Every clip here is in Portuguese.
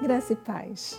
Graça e paz.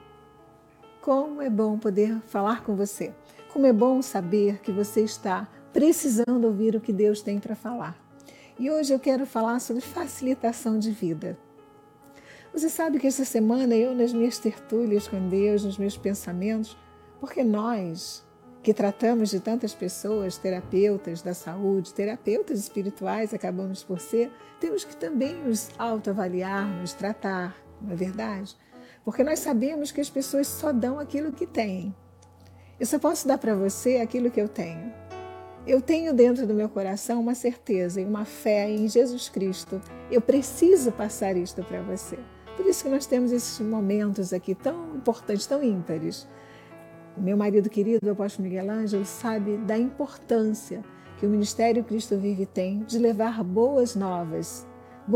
Como é bom poder falar com você. Como é bom saber que você está precisando ouvir o que Deus tem para falar. E hoje eu quero falar sobre facilitação de vida. Você sabe que essa semana eu, nas minhas tertúlias com Deus, nos meus pensamentos, porque nós que tratamos de tantas pessoas, terapeutas da saúde, terapeutas espirituais, acabamos por ser, temos que também nos autoavaliar, nos tratar, não é verdade? Porque nós sabemos que as pessoas só dão aquilo que têm. Eu só posso dar para você aquilo que eu tenho. Eu tenho dentro do meu coração uma certeza e uma fé em Jesus Cristo. Eu preciso passar isto para você. Por isso que nós temos esses momentos aqui tão importantes, tão ímpares. O meu marido querido, o apóstolo Miguel Ângelo, sabe da importância que o Ministério Cristo Vive tem de levar boas novas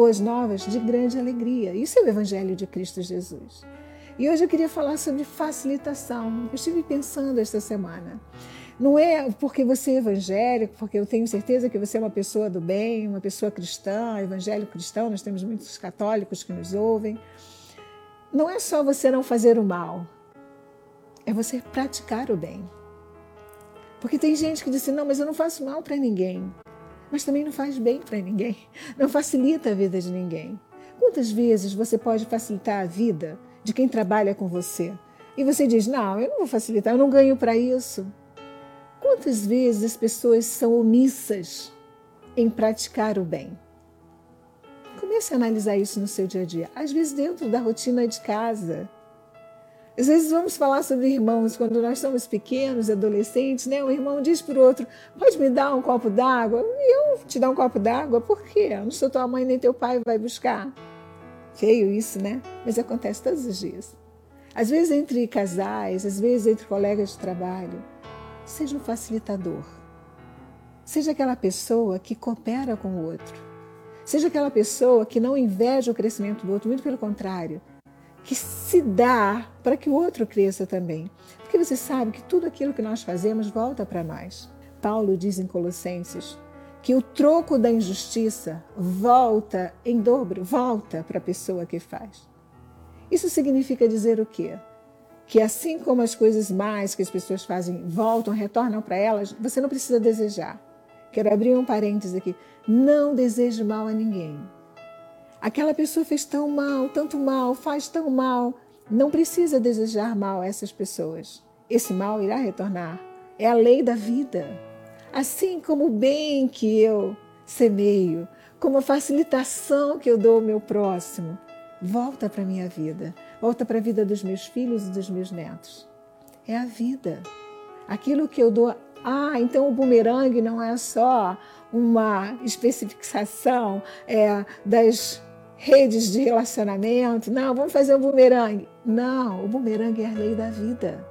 de grande alegria. Isso é o Evangelho de Cristo Jesus. E hoje eu queria falar sobre facilitação. Eu estive pensando esta semana. Não é porque você é evangélico, porque eu tenho certeza que você é uma pessoa do bem, uma pessoa cristã, evangélico cristão, nós temos muitos católicos que nos ouvem. Não é só você não fazer o mal, é você praticar o bem. Porque tem gente que diz assim, não, mas eu não faço mal para ninguém. Mas também não faz bem para ninguém. Não facilita a vida de ninguém. Quantas vezes você pode facilitar a vida de quem trabalha com você? E você diz, não, eu não vou facilitar, eu não ganho para isso. Quantas vezes as pessoas são omissas em praticar o bem? Comece a analisar isso no seu dia a dia. Às vezes dentro da rotina de casa. Às vezes vamos falar sobre irmãos, quando nós somos pequenos, adolescentes, né? Um irmão diz para o outro, pode me dar um copo d'água? E eu te dar um copo d'água? Por quê? Eu não sou tua mãe nem teu pai vai buscar. Feio isso, né? Mas acontece todos os dias. Às vezes entre casais, às vezes entre colegas de trabalho. Seja um facilitador. Seja aquela pessoa que coopera com o outro. Seja aquela pessoa que não inveja o crescimento do outro, muito pelo contrário. Que se dá para que o outro cresça também. Porque você sabe que tudo aquilo que nós fazemos volta para nós. Paulo diz em Colossenses que o troco da injustiça volta em dobro, volta para a pessoa que faz. Isso significa dizer o quê? Que assim como as coisas más que as pessoas fazem voltam, retornam para elas, você não precisa desejar. Quero abrir um parênteses aqui. Não deseje mal a ninguém. Aquela pessoa fez tão mal, tanto mal, faz tão mal. Não precisa desejar mal a essas pessoas. Esse mal irá retornar. É a lei da vida. Assim como o bem que eu semeio, como a facilitação que eu dou ao meu próximo, volta para a minha vida. Volta para a vida dos meus filhos e dos meus netos. É a vida. Aquilo que eu dou... então o bumerangue não é só uma especificação das redes de relacionamento. Não, vamos fazer um bumerangue. Não, o bumerangue é a lei da vida.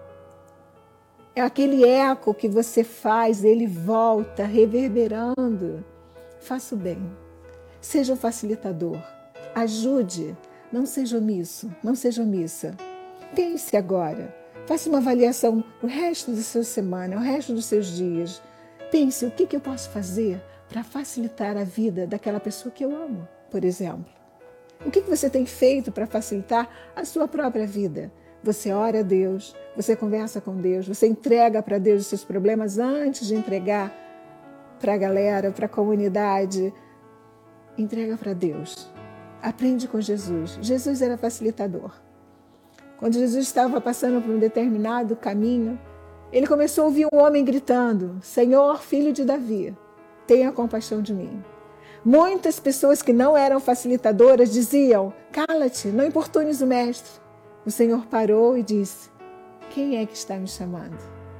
É aquele eco que você faz, ele volta reverberando. Faça o bem. Seja um facilitador. Ajude. Não seja omisso, não seja omissa. Pense agora. Faça uma avaliação o resto da sua semana, o resto dos seus dias. Pense o que eu posso fazer para facilitar a vida daquela pessoa que eu amo, por exemplo. O que você tem feito para facilitar a sua própria vida? Você ora a Deus, você conversa com Deus, você entrega para Deus os seus problemas antes de entregar para a galera, para a comunidade. Entrega para Deus. Aprende com Jesus. Jesus era facilitador. Quando Jesus estava passando por um determinado caminho, ele começou a ouvir um homem gritando, Senhor, filho de Davi, tenha compaixão de mim. Muitas pessoas que não eram facilitadoras diziam, cala-te, não importunes o mestre. O Senhor parou e disse, quem é que está me chamando?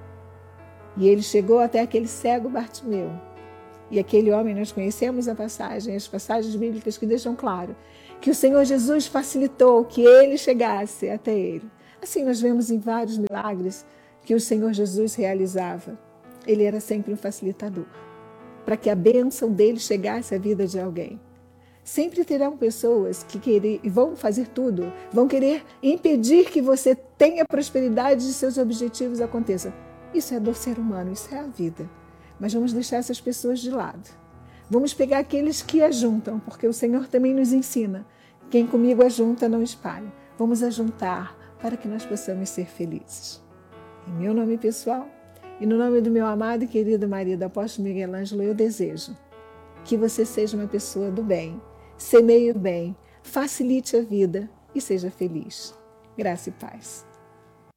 E ele chegou até aquele cego Bartimeu. E aquele homem, nós conhecemos a passagem, as passagens bíblicas que deixam claro que o Senhor Jesus facilitou que ele chegasse até ele. Assim nós vemos em vários milagres que o Senhor Jesus realizava. Ele era sempre um facilitador, para que a bênção dele chegasse à vida de alguém. Sempre terão pessoas que vão fazer tudo, vão querer impedir que você tenha prosperidade e seus objetivos aconteçam. Isso é do ser humano, isso é a vida. Mas vamos deixar essas pessoas de lado. Vamos pegar aqueles que ajuntam, porque o Senhor também nos ensina. Quem comigo ajunta, não espalha. Vamos ajuntar para que nós possamos ser felizes. Em meu nome pessoal e no nome do meu amado e querido marido, apóstolo Miguel Ângelo, eu desejo que você seja uma pessoa do bem, semeie o bem, facilite a vida e seja feliz. Graça e paz.